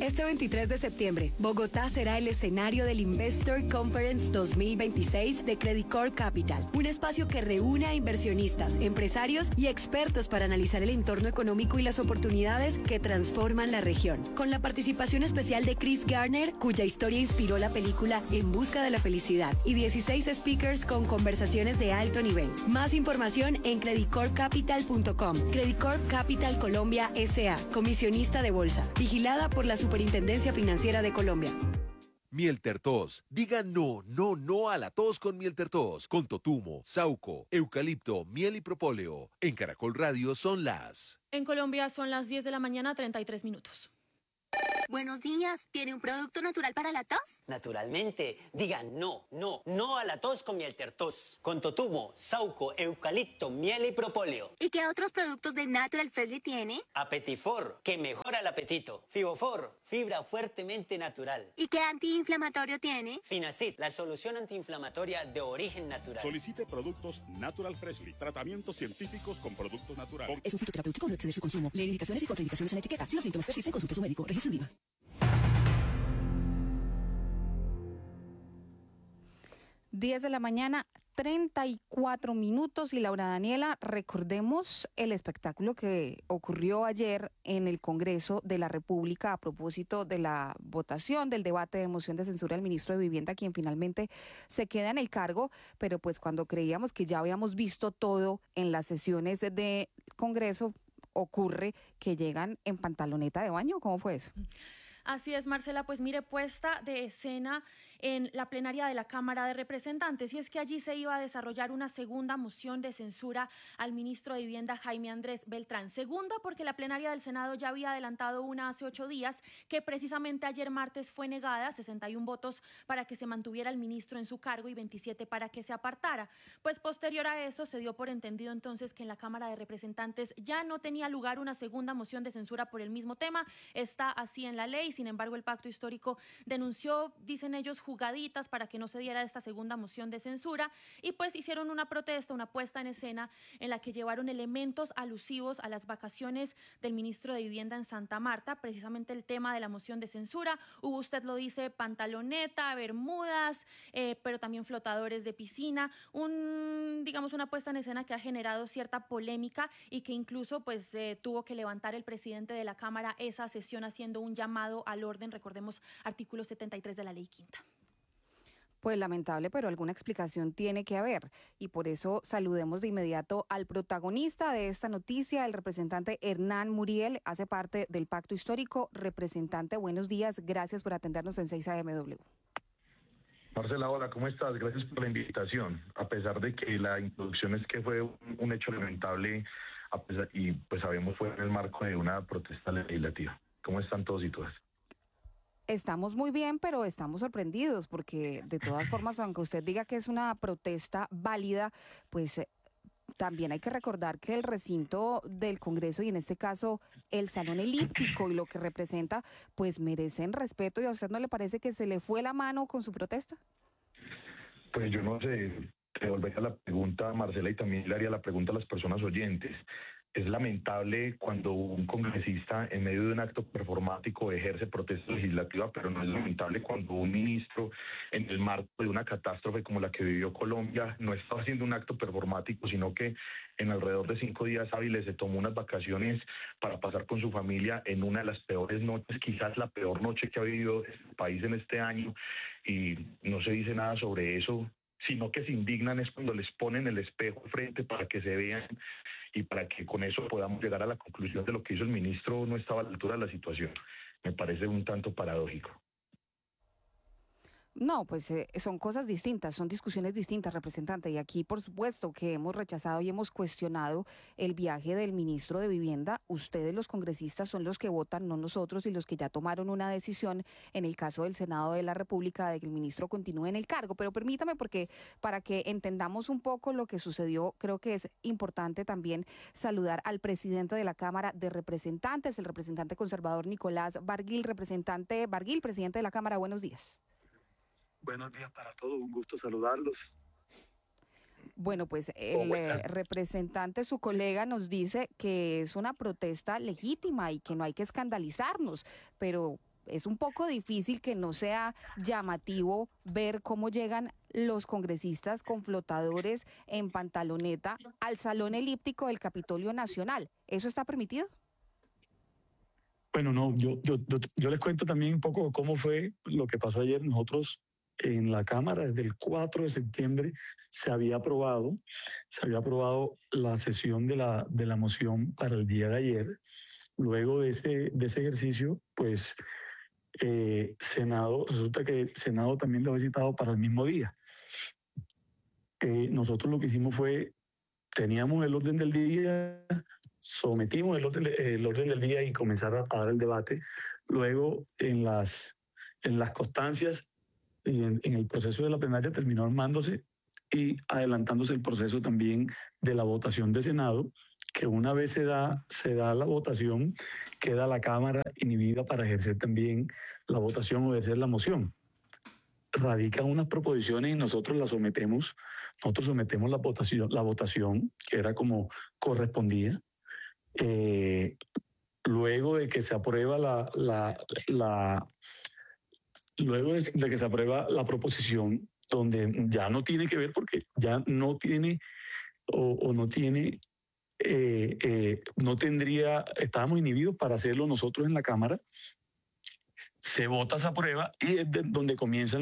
Este 23 de septiembre, Bogotá será el escenario del Investor Conference 2026 de Credicorp Capital, un espacio que reúne a inversionistas, empresarios y expertos para analizar el entorno económico y las oportunidades que transforman la región. Con la participación especial de Chris Garner, cuya historia inspiró la película En busca de la felicidad, y 16 speakers con conversaciones de alto nivel. Más información en credicorpcapital.com. Credicorp Capital Colombia S.A., comisionista de bolsa, vigilada por la Superintendencia Financiera de Colombia. Miel Tertos. Diga no, no, no a la tos con Miel Tertos. Con totumo, sauco, eucalipto, miel y propóleo. En Caracol Radio son las... En Colombia son las 10 de la mañana, 33 minutos. Buenos días. ¿Tiene un producto natural para la tos? Naturalmente. Diga no, no, no a la tos con Miel Tertos. Con totumo, sauco, eucalipto, miel y propóleo. ¿Y qué otros productos de Natural Freshly tiene? Apetifor, que mejora el apetito. Fibofor, fibra fuertemente natural. ¿Y qué antiinflamatorio tiene? Finacid, la solución antiinflamatoria de origen natural. Solicite productos Natural Freshly. Tratamientos científicos con productos naturales. Es un fitoterapéutico, no exceder su consumo. Lee indicaciones y contraindicaciones en etiqueta. Si los síntomas persisten, consulte a su médico. Registro INVIMA. 10 de la mañana, 34 minutos. Y Laura Daniela, recordemos el espectáculo que ocurrió ayer en el Congreso de la República a propósito de la votación del debate de moción de censura al ministro de Vivienda, quien finalmente se queda en el cargo, pero pues cuando creíamos que ya habíamos visto todo en las sesiones del Congreso, ocurre que llegan en pantaloneta de baño. ¿Cómo fue eso? Así es, Marcela, pues mire, puesta de escena en la plenaria de la Cámara de Representantes, y es que allí se iba a desarrollar una segunda moción de censura al ministro de Vivienda, Jaime Andrés Beltrán. Segunda, porque la plenaria del Senado ya había adelantado una hace 8 días, que precisamente ayer martes fue negada, 61 votos para que se mantuviera el ministro en su cargo y 27 para que se apartara. Pues posterior a eso se dio por entendido entonces que en la Cámara de Representantes ya no tenía lugar una segunda moción de censura por el mismo tema. Está así en la ley. Sin embargo, el Pacto Histórico denunció, dicen ellos, jugaditas para que no se diera esta segunda moción de censura, y pues hicieron una protesta, una puesta en escena en la que llevaron elementos alusivos a las vacaciones del ministro de Vivienda en Santa Marta, precisamente el tema de la moción de censura. Hubo, usted lo dice, pantaloneta, bermudas, pero también flotadores de piscina, una puesta en escena que ha generado cierta polémica y que incluso pues tuvo que levantar el presidente de la Cámara esa sesión haciendo un llamado al orden. Recordemos artículo 73 de la Ley Quinta. Pues lamentable, pero alguna explicación tiene que haber, y por eso saludemos de inmediato al protagonista de esta noticia, el representante Hernán Muriel, hace parte del Pacto Histórico. Representante, buenos días, gracias por atendernos en 6 AMW. Marcela, hola, ¿cómo estás? Gracias por la invitación. A pesar de que la introducción es que fue un hecho lamentable, y pues sabemos fue en el marco de una protesta legislativa. ¿Cómo están todos y todas? Estamos muy bien, pero estamos sorprendidos porque de todas formas, aunque usted diga que es una protesta válida, pues también hay que recordar que el recinto del Congreso, y en este caso el salón elíptico y lo que representa, pues merecen respeto. ¿Y a usted no le parece que se le fue la mano con su protesta? Pues yo no sé, te volvería la pregunta, Marcela, y también le haría la pregunta a las personas oyentes. Es lamentable cuando un congresista en medio de un acto performático ejerce protesta legislativa, pero no es lamentable cuando un ministro en el marco de una catástrofe como la que vivió Colombia no está haciendo un acto performático, sino que en alrededor de 5 días hábiles se tomó unas vacaciones para pasar con su familia en una de las peores noches, quizás la peor noche que ha vivido el país en este año, y no se dice nada sobre eso, sino que se indignan es cuando les ponen el espejo frente para que se vean y para que con eso podamos llegar a la conclusión de lo que hizo el ministro no estaba a la altura de la situación. Me parece un tanto paradójico. No, pues son cosas distintas, son discusiones distintas, representante. Y aquí, por supuesto, que hemos rechazado y hemos cuestionado el viaje del ministro de Vivienda. Ustedes, los congresistas, son los que votan, no nosotros, y los que ya tomaron una decisión en el caso del Senado de la República de que el ministro continúe en el cargo. Pero permítame, porque para que entendamos un poco lo que sucedió, creo que es importante también saludar al presidente de la Cámara de Representantes, el representante conservador Nicolás Barguil. Representante Barguil, presidente de la Cámara, buenos días. Buenos días para todos, un gusto saludarlos. Bueno, pues el representante, su colega, nos dice que es una protesta legítima y que no hay que escandalizarnos, pero es un poco difícil que no sea llamativo ver cómo llegan los congresistas con flotadores en pantaloneta al salón elíptico del Capitolio Nacional. ¿Eso está permitido? Bueno, no, yo les cuento también un poco cómo fue lo que pasó ayer. Nosotros en la Cámara, desde el 4 de septiembre, se había aprobado la sesión de la moción para el día de ayer. Luego de ese ejercicio, pues resulta que el Senado también lo había citado para el mismo día. Nosotros lo que hicimos fue, teníamos el orden del día, sometimos el orden del día y comenzar a dar el debate. Luego, en las constancias y en el proceso de la plenaria terminó armándose y adelantándose el proceso también de la votación de Senado, que una vez se da la votación, queda la Cámara inhibida para ejercer también la votación o ejercer la moción. Radican unas proposiciones y nosotros sometemos la votación, que era como correspondía. Luego de que se aprueba la proposición, donde ya no tiene que ver, porque ya no tiene no tendría, estábamos inhibidos para hacerlo nosotros en la Cámara, se vota, se aprueba y es donde comienza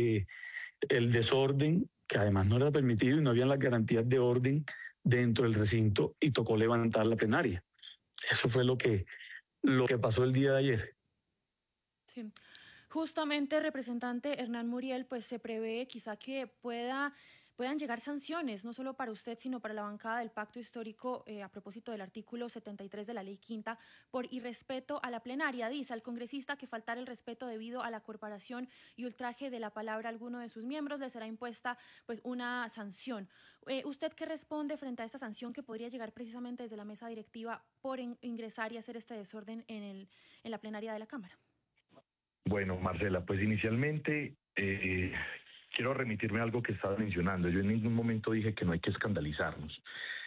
el desorden, que además no era permitido y no habían las garantías de orden dentro del recinto, y tocó levantar la plenaria. Eso fue lo que pasó el día de ayer. Sí. Justamente, representante Hernán Muriel, pues se prevé quizá que puedan llegar sanciones, no solo para usted, sino para la bancada del Pacto Histórico, a propósito del artículo 73 de la Ley Quinta, por irrespeto a la plenaria. Dice al congresista que faltar el respeto debido a la corporación y ultraje de la palabra a alguno de sus miembros le será impuesta pues una sanción. ¿Usted qué responde frente a esta sanción que podría llegar precisamente desde la mesa directiva por ingresar y hacer este desorden en la plenaria de la Cámara? Bueno, Marcela, pues inicialmente quiero remitirme a algo que estaba mencionando. Yo en ningún momento dije que no hay que escandalizarnos.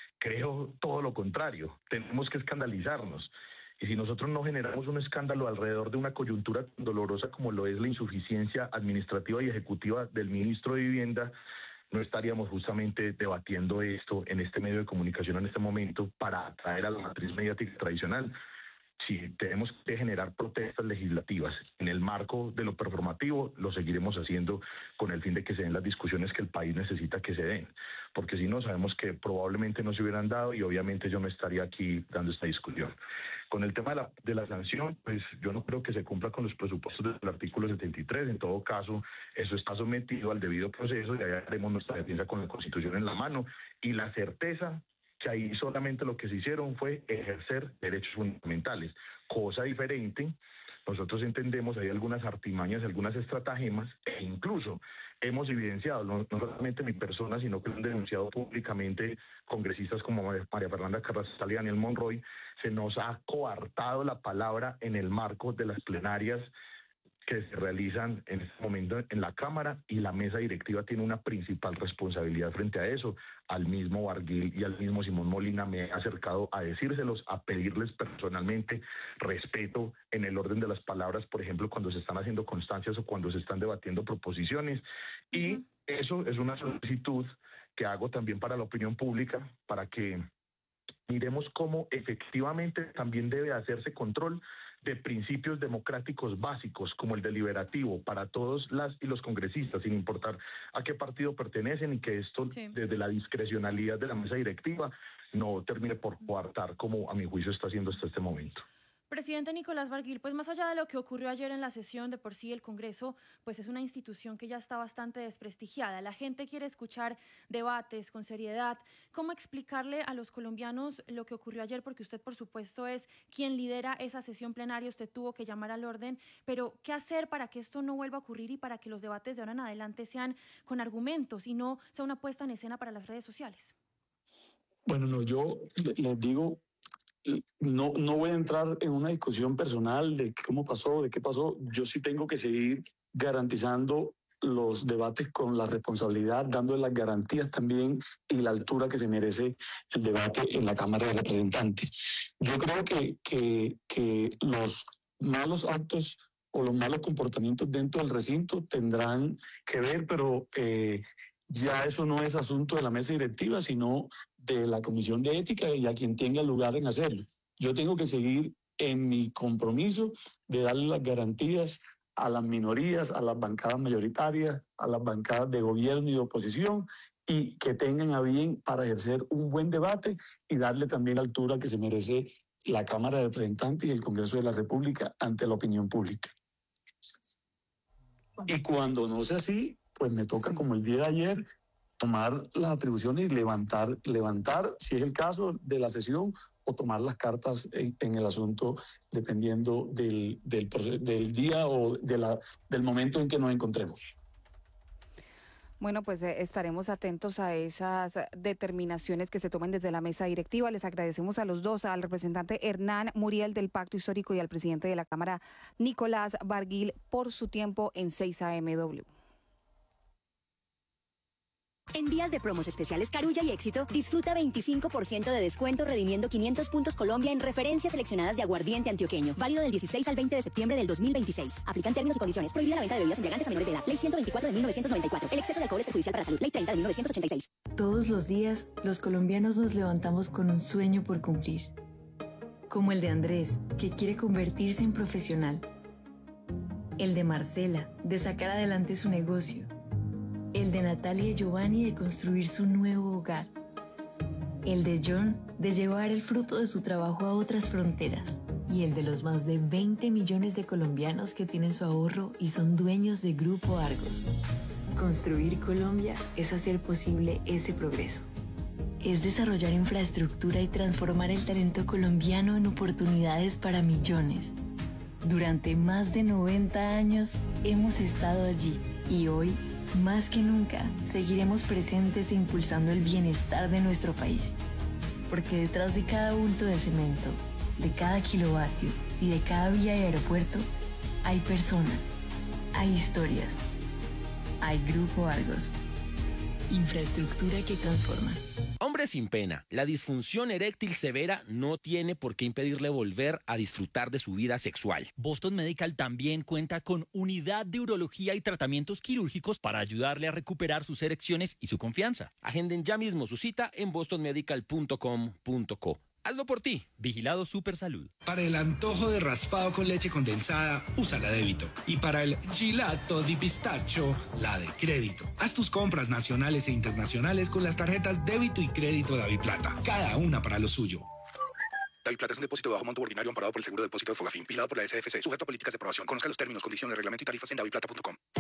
Creo todo lo contrario, tenemos que escandalizarnos. Y si nosotros no generamos un escándalo alrededor de una coyuntura tan dolorosa como lo es la insuficiencia administrativa y ejecutiva del ministro de Vivienda, no estaríamos justamente debatiendo esto en este medio de comunicación en este momento para atraer a la matriz mediática tradicional. Si tenemos que generar protestas legislativas en el marco de lo performativo, lo seguiremos haciendo con el fin de que se den las discusiones que el país necesita que se den, porque si no, sabemos que probablemente no se hubieran dado y obviamente yo no estaría aquí dando esta discusión. Con el tema de la sanción, pues yo no creo que se cumpla con los presupuestos del artículo 73, en todo caso, eso está sometido al debido proceso y allá haremos nuestra defensa con la Constitución en la mano y la certeza que ahí solamente lo que se hicieron fue ejercer derechos fundamentales, cosa diferente. Nosotros entendemos, hay algunas artimañas, algunas estratagemas, e incluso hemos evidenciado, no solamente mi persona, sino que lo han denunciado públicamente congresistas como María Fernanda Carrascal y Daniel Monroy, se nos ha coartado la palabra en el marco de las plenarias que se realizan en este momento en la Cámara, y la mesa directiva tiene una principal responsabilidad frente a eso. Al mismo Barguil y al mismo Simón Molina me he acercado a decírselos, a pedirles personalmente respeto en el orden de las palabras, por ejemplo, cuando se están haciendo constancias o cuando se están debatiendo proposiciones, y eso es una solicitud que hago también para la opinión pública, para que miremos cómo efectivamente también debe hacerse control de principios democráticos básicos como el deliberativo para todos las y los congresistas, sin importar a qué partido pertenecen, y que esto desde la discrecionalidad de la mesa directiva no termine por coartar, como a mi juicio está haciendo hasta este momento. Presidente Nicolás Barguil, pues más allá de lo que ocurrió ayer en la sesión, de por sí el Congreso pues es una institución que ya está bastante desprestigiada. La gente quiere escuchar debates con seriedad. ¿Cómo explicarle a los colombianos lo que ocurrió ayer? Porque usted, por supuesto, es quien lidera esa sesión plenaria, usted tuvo que llamar al orden, pero ¿qué hacer para que esto no vuelva a ocurrir y para que los debates de ahora en adelante sean con argumentos y no sea una puesta en escena para las redes sociales? Bueno, no, yo les digo, no voy a entrar en una discusión personal de cómo pasó, de qué pasó. Yo sí tengo que seguir garantizando los debates con la responsabilidad, dándole las garantías también y la altura que se merece el debate en la Cámara de Representantes. Yo creo que los malos actos o los malos comportamientos dentro del recinto tendrán que ver, pero ya eso no es asunto de la mesa directiva, sino de la Comisión de Ética y a quien tenga lugar en hacerlo. Yo tengo que seguir en mi compromiso de darle las garantías a las minorías, a las bancadas mayoritarias, a las bancadas de gobierno y de oposición, y que tengan a bien para ejercer un buen debate y darle también la altura que se merece la Cámara de Representantes y el Congreso de la República ante la opinión pública. Y cuando no sea así, pues me toca, como el día de ayer, tomar las atribuciones y levantar, si es el caso, de la sesión, o tomar las cartas en el asunto, dependiendo del día o del momento en que nos encontremos. Bueno, pues estaremos atentos a esas determinaciones que se tomen desde la mesa directiva. Les agradecemos a los dos, al representante Hernán Muriel del Pacto Histórico y al presidente de la Cámara, Nicolás Barguil, por su tiempo en 6AMW. En días de promos especiales Carulla y Éxito, disfruta 25% de descuento redimiendo 500 puntos Colombia en referencias seleccionadas de aguardiente antioqueño. Válido del 16 al 20 de septiembre del 2026. Aplican términos y condiciones. Prohibida la venta de bebidas embriagantes a menores de edad. Ley 124 de 1994. El exceso de alcohol es perjudicial para la salud. Ley 30 de 1986. Todos los días, los colombianos nos levantamos con un sueño por cumplir. Como el de Andrés, que quiere convertirse en profesional. El de Marcela, de sacar adelante su negocio. El de Natalia y Giovanni, de construir su nuevo hogar. El de John, de llevar el fruto de su trabajo a otras fronteras. Y el de los más de 20 millones de colombianos que tienen su ahorro y son dueños de Grupo Argos. Construir Colombia es hacer posible ese progreso. Es desarrollar infraestructura y transformar el talento colombiano en oportunidades para millones. Durante más de 90 años hemos estado allí y hoy, más que nunca, seguiremos presentes e impulsando el bienestar de nuestro país. Porque detrás de cada bulto de cemento, de cada kilovatio y de cada vía y aeropuerto, hay personas, hay historias, hay Grupo Argos. Infraestructura que transforma. Hombre sin pena, la disfunción eréctil severa no tiene por qué impedirle volver a disfrutar de su vida sexual. Boston Medical también cuenta con unidad de urología y tratamientos quirúrgicos para ayudarle a recuperar sus erecciones y su confianza. Agenden ya mismo su cita en bostonmedical.com.co. Hazlo por ti. Vigilado Supersalud. Para el antojo de raspado con leche condensada, usa la débito. Y para el gelato di pistacho, la de crédito. Haz tus compras nacionales e internacionales con las tarjetas débito y crédito DaviPlata. Cada una para lo suyo. DaviPlata es un depósito de bajo monto ordinario amparado por el seguro de depósito de Fogafín, vigilado por la SFC, sujeto a políticas de aprobación. Conozca los términos, condiciones, reglamento y tarifas en daviplata.com.